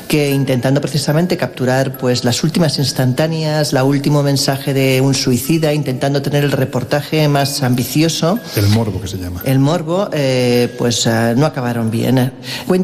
que intentando precisamente capturar pues las últimas instantáneas, el último mensaje de un suicida, intentando tener el reportaje más ambicioso. El morbo, que se llama. El morbo, pues no acabaron bien.